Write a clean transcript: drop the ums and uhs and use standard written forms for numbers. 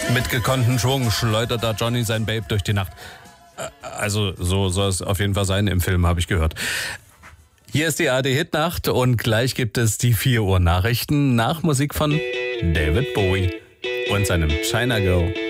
Mit gekonnten Schwung schleudert da Johnny sein Babe durch die Nacht. Also so soll es auf jeden Fall sein im Film, habe ich gehört. Hier ist die ARD-Hitnacht und gleich gibt es die 4 Uhr Nachrichten nach Musik von David Bowie und seinem China Girl.